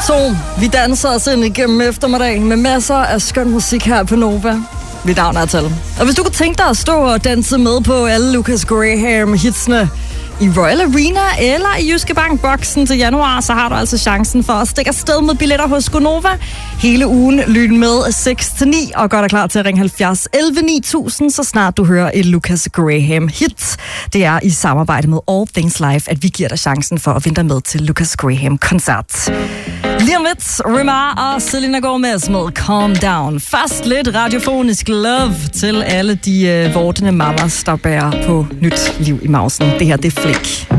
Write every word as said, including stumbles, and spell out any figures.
to. Vi danser os ind igennem eftermiddagen med masser af skøn musik her på Nova. Mit navn er Tal. Og hvis du kunne tænke dig at stå og danse med på alle Lucas Graham-hitsene i Royal Arena eller i Jyske Bank-boksen til januar, så har du altså chancen for at stikke afsted med billetter hos Gonova. Hele ugen lyn med seks til ni og gør dig klar til at ringe halvfjerds elleve ni tusind, så snart du hører et Lucas Graham-hit. Det er i samarbejde med All Things Live, at vi giver dig chancen for at vinde med til Lucas Graham-koncert. Lige om lidt, Remar og Selena Gomez med Calm Down. Først lidt radiofonisk love til alle de uh, vortende mamas, der bærer på nyt liv i mausen. Det her, det er Flick.